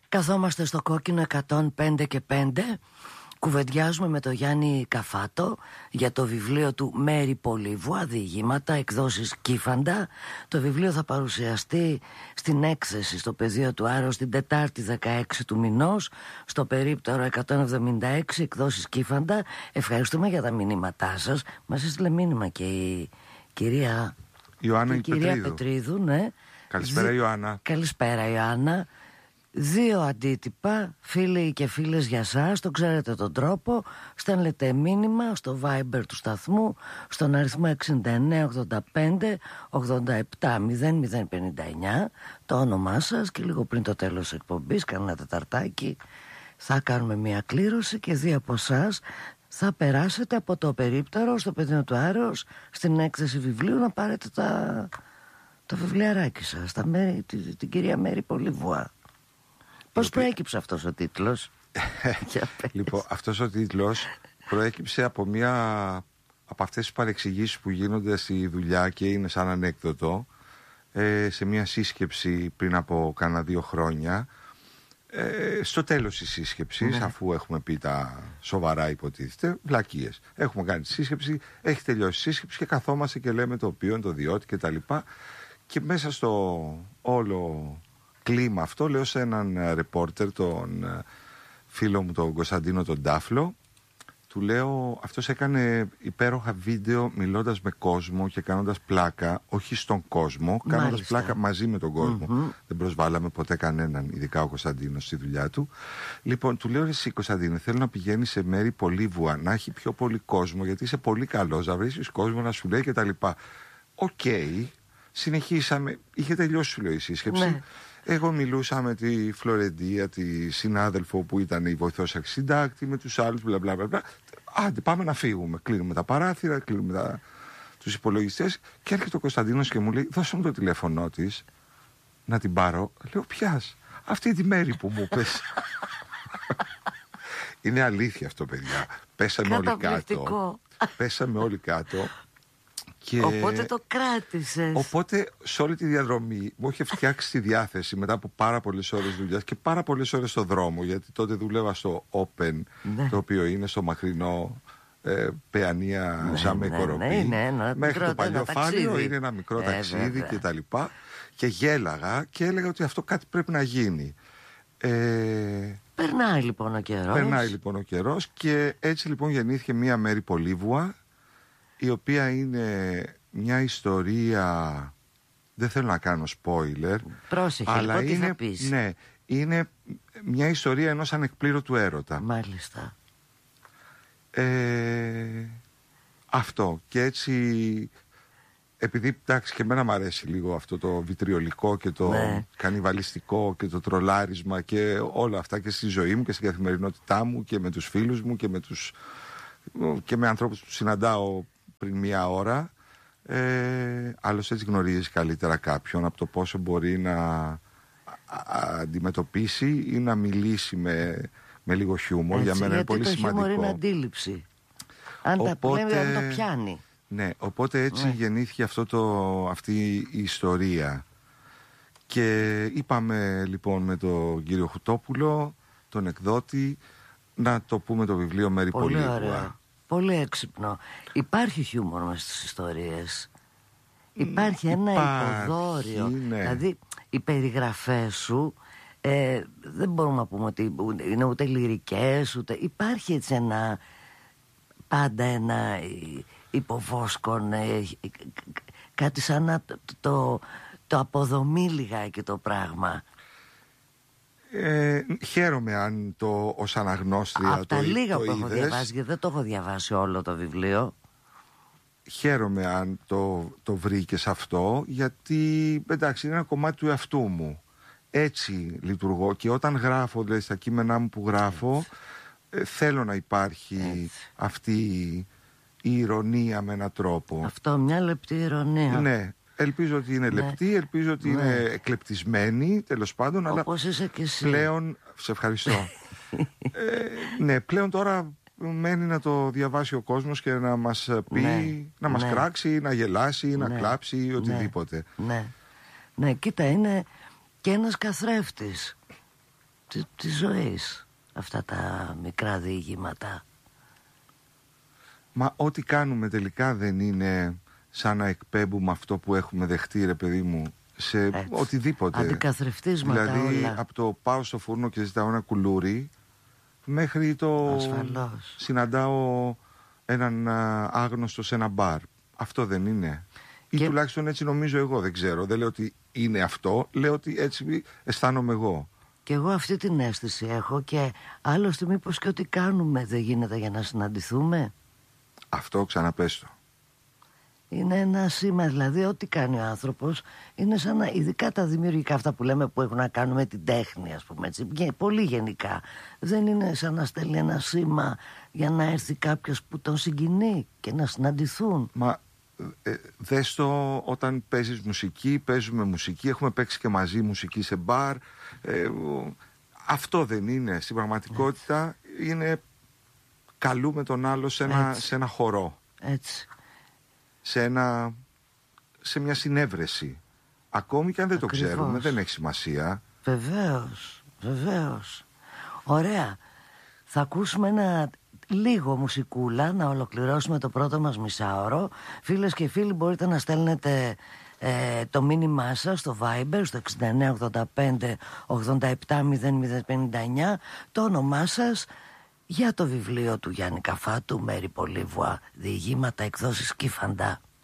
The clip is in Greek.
Καθόμαστε στο κόκκινο 105 και 5. Κουβεντιάζουμε με τον Γιάννη Καφάτο για το βιβλίο του Μέρη Πολύβου, Διηγήματα, εκδόσεις Κύφαντα. Το βιβλίο θα παρουσιαστεί στην έκθεση στο πεδίο του Άρος την Τετάρτη 16 του μηνός, στο περίπτερο 176, εκδόσεις Κύφαντα. Ευχαριστούμε για τα μηνύματά σας. Μας έστειλε μήνυμα και η κυρία Ιωάννα Πετρίδου. Ναι. Καλησπέρα Ιωάννα. Καλησπέρα Ιωάννα. 2 αντίτυπα, φίλοι και φίλες για σας, το ξέρετε τον τρόπο. Στέλνετε μήνυμα στο Viber του σταθμού στον αριθμό 6985 87 0059, το όνομά σας, και λίγο πριν το τέλος της εκπομπής, κανένα τεταρτάκι, θα κάνουμε μια κλήρωση και 2 από εσάς θα περάσετε από το περίπτερο στο πεδίο του Άρεως στην έκθεση βιβλίου να πάρετε το βιβλιαράκι σας, την κυρία Μέρη Πολύβουα. Πώς προέκυψε αυτός ο τίτλος? Λοιπόν, αυτός ο τίτλος προέκυψε από από αυτές τις παρεξηγήσεις που γίνονται στη δουλειά και είναι σαν ανέκδοτο, σε μια σύσκεψη πριν από κάνα 2 χρόνια. Στο τέλος της σύσκεψης, αφού έχουμε πει τα σοβαρά υποτίθεται, βλακίες. Έχουμε κάνει τη σύσκεψη, έχει τελειώσει η σύσκεψη και καθόμαστε και λέμε το οποίο, το διότι και τα λοιπά. Και μέσα στο όλο κλίμα αυτό λέω σε έναν ρεπόρτερ, τον φίλο μου τον Κωνσταντίνο τον Τάφλο, του λέω, αυτός έκανε υπέροχα βίντεο μιλώντας με κόσμο και κάνοντας πλάκα, όχι στον κόσμο, κάνοντας πλάκα μαζί με τον κόσμο. Δεν προσβάλαμε ποτέ κανέναν, ειδικά ο Κωνσταντίνος στη δουλειά του. Λοιπόν, του λέω, εσύ Κωνσταντίνε, θέλω να πηγαίνεις σε μέρη Πολύβουα, να έχει πιο πολύ κόσμο, γιατί είσαι πολύ καλός, να βρίσκεις κόσμο να σου λέει κτλ. Οκ, συνεχίσαμε, είχε τελειώσει σου λέω η σύσκεψη. Ναι. Εγώ μιλούσα με τη Φλωρεντία, τη συνάδελφο που ήταν η βοηθός αρχισυντάκτη, με τους άλλους, μπλα μπλα μπλα. Άντε, πάμε να φύγουμε. Κλείνουμε τα παράθυρα, κλείνουμε τους υπολογιστές. Και έρχεται ο Κωνσταντίνος και μου λέει: δώσε μου το τηλέφωνό της να την πάρω. Λέω: ποιας? Αυτή τη Μέρη που μου πες. Είναι αλήθεια αυτό, παιδιά. Πέσαμε όλοι κάτω. Πέσαμε όλοι κάτω. Και οπότε το κράτησες. Οπότε σε όλη τη διαδρομή μου είχε φτιάξει τη διάθεση μετά από πάρα πολλές ώρες δουλειάς και πάρα πολλές ώρες στο δρόμο, γιατί τότε δούλευα στο Open, το οποίο είναι στο μακρινό Παιανία Ζαμέ Κοροπή. Μέχρι το παλιό Φάλιο είναι ένα μικρό ταξίδι και τα λοιπά. Και γέλαγα και έλεγα ότι αυτό κάτι πρέπει να γίνει. Περνάει λοιπόν ο καιρός. Και έτσι λοιπόν γεννήθηκε μια Μέρη Πολύβουα, η οποία είναι μια ιστορία, δεν θέλω να κάνω spoiler, πρόσεχε, αλλά λοιπόν, είναι, θα πεις. Ναι, είναι μια ιστορία ενός ανεκπλήρωτου έρωτα. Μάλιστα. Αυτό. Και έτσι, επειδή εντάξει και εμένα μου αρέσει λίγο αυτό το βιτριολικό και το κανιβαλιστικό και το τρολάρισμα και όλα αυτά και στη ζωή μου και στην καθημερινότητά μου και με τους φίλους μου και με ανθρώπους που συναντάω πριν 1 ώρα, άλλως έτσι γνωρίζεις καλύτερα κάποιον από το πόσο μπορεί να αντιμετωπίσει ή να μιλήσει με λίγο χιούμορ. Για μένα είναι πολύ σημαντικό. Το χιούμορ είναι αντίληψη. Αν τα λέμε, αν το πιάνει. Ναι, οπότε έτσι γεννήθηκε αυτή η ιστορία. Και είπαμε λοιπόν με τον κύριο Χουτόπουλο, τον εκδότη, να το πούμε το βιβλίο Μέρη Πολύβουα. Πολύ έξυπνο. Υπάρχει χιούμορ μες στις ιστορίες. Υπάρχει ένα υποδόριο. Ναι. Δηλαδή οι περιγραφές σου δεν μπορούμε να πούμε ότι είναι ούτε λυρικές ούτε... Υπάρχει έτσι πάντα ένα υποβόσκον, κάτι σαν να το αποδομεί λιγάκι το πράγμα. Χαίρομαι αν ως αναγνώστρια από τα λίγα που έχω διαβάσει, γιατί δεν το έχω διαβάσει όλο το βιβλίο. Χαίρομαι αν το βρήκες αυτό, γιατί εντάξει είναι ένα κομμάτι του εαυτού μου. Έτσι λειτουργώ και όταν γράφω, δηλαδή στα κείμενά μου που γράφω, θέλω να υπάρχει αυτή η ηρωνία με έναν τρόπο. Αυτό, μια λεπτή ηρωνία. Ναι. Ελπίζω ότι είναι λεπτή, ελπίζω ότι είναι εκλεπτισμένη, τέλος πάντων, αλλά είσαι και εσύ. Πλέον, σε ευχαριστώ. Ναι, πλέον τώρα μένει να το διαβάσει ο κόσμος και να μας πει, να μας κράξει, να γελάσει, να κλάψει, οτιδήποτε. Ναι, κοίτα, είναι και ένας καθρέφτης της ζωής αυτά τα μικρά διηγήματα. Μα ό,τι κάνουμε τελικά δεν είναι σαν να εκπέμπουμε αυτό που έχουμε δεχτεί, ρε παιδί μου, σε οτιδήποτε. Αντικαθρεφτίσματα δηλαδή, όλα. από το πάω στο φούρνο και ζητάω ένα κουλούρι μέχρι το ασφαλώς. Συναντάω έναν άγνωστο σε ένα μπαρ. Αυτό δεν είναι? Ή τουλάχιστον έτσι νομίζω εγώ, δεν ξέρω. Δεν λέω ότι είναι αυτό, λέω ότι έτσι αισθάνομαι εγώ. Και εγώ αυτή την αίσθηση έχω. Και άλλωστε μήπως και ό,τι κάνουμε δεν γίνεται για να συναντηθούμε? Αυτό ξαναπες το. Είναι ένα σήμα, δηλαδή ό,τι κάνει ο άνθρωπος είναι σαν να, ειδικά τα δημιουργικά αυτά που λέμε που έχουν να κάνουν με την τέχνη, ας πούμε έτσι, πολύ γενικά, δεν είναι σαν να στέλνει ένα σήμα για να έρθει κάποιος που τον συγκινεί και να συναντηθούν? Μα δες το, όταν παίζεις μουσική, παίζουμε μουσική, έχουμε παίξει και μαζί μουσική σε μπαρ, αυτό δεν είναι? Στην πραγματικότητα είναι καλούμε τον άλλο σε ένα χορό. Έτσι. Σε μια συνέβρεση. Ακόμη και αν δεν Ακριβώς. το ξέρουμε, δεν έχει σημασία. Βεβαίως, βεβαίως. Ωραία. Θα ακούσουμε ένα λίγο μουσικούλα να ολοκληρώσουμε το πρώτο μας μισάωρο. Φίλες και φίλοι, μπορείτε να στέλνετε το μήνυμά σας στο Viber στο 6985 870059, το όνομά σας, για το βιβλίο του Γιάννη Καφάτου, Μέρη Πολύβουα, διηγήματα, εκδόσεις Κύφαντα.